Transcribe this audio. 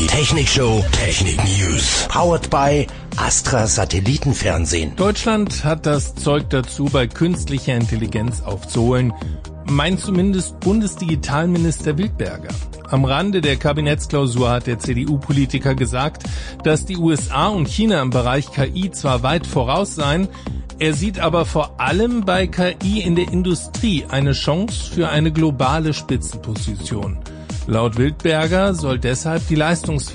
Technikshow Technik News. Powered by Astra Satellitenfernsehen. Deutschland hat das Zeug dazu, bei künstlicher Intelligenz aufzuholen. Meint zumindest Bundesdigitalminister Wildberger. Am Rande der Kabinettsklausur hat der CDU-Politiker gesagt, dass die USA und China im Bereich KI zwar weit voraus seien, er sieht aber vor allem bei KI in der Industrie eine Chance für eine globale Spitzenposition. Laut Wildberger soll deshalb die